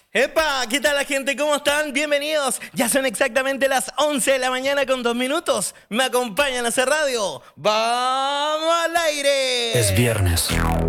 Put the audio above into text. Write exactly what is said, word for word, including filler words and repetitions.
¡Epa! ¿Qué tal la gente? ¿Cómo están? Bienvenidos. Ya son exactamente las once de la mañana con dos minutos. Me acompañan a hacer radio. ¡Vamos al aire! Es viernes.